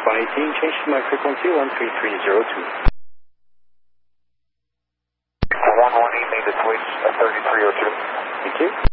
118, change to my frequency 13302. 118, need to switch 3302. Thank you.